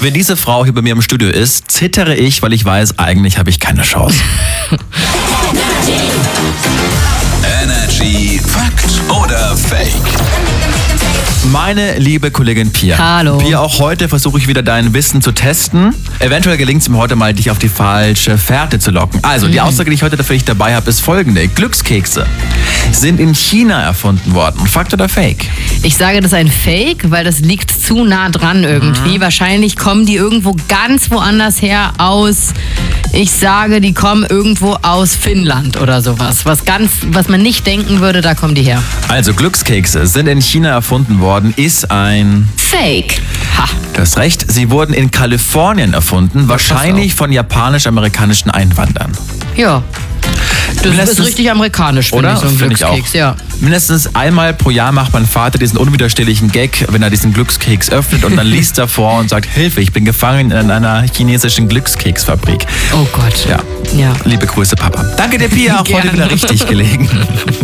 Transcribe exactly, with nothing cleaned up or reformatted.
wenn diese Frau hier bei mir im Studio ist, zittere ich, weil ich weiß, eigentlich habe ich keine Chance. Energy Fakt oder Fake? Meine liebe Kollegin Pia. Hallo. Pia, auch heute versuche ich wieder dein Wissen zu testen. Eventuell gelingt es mir heute mal, dich auf die falsche Fährte zu locken. Also, die Aussage, die ich heute für dich dabei habe, ist folgende. Glückskekse sind in China erfunden worden. Fakt oder Fake? Ich sage, das ist ein Fake, weil das liegt zu nah dran irgendwie. Mhm. Wahrscheinlich kommen die irgendwo ganz woanders her aus. Ich sage, die kommen irgendwo aus Finnland oder sowas. Was ganz, was man nicht denken würde, da kommen die her. Also, Glückskekse sind in China erfunden worden, ist ein Fake. Ha. Du hast recht, sie wurden in Kalifornien erfunden, wahrscheinlich von japanisch-amerikanischen Einwanderern. Ja. Das Mindestens, ist richtig amerikanisch, finde oder? ich, so ein Find ich Glückskeks, auch. ja. Mindestens einmal pro Jahr macht mein Vater diesen unwiderstehlichen Gag, wenn er diesen Glückskeks öffnet und dann liest er vor und sagt, Hilfe, ich bin gefangen in einer chinesischen Glückskeksfabrik. Oh Gott. Ja. Ja. Liebe Grüße, Papa. Danke dir, Pia, auch heute wieder richtig gelegen.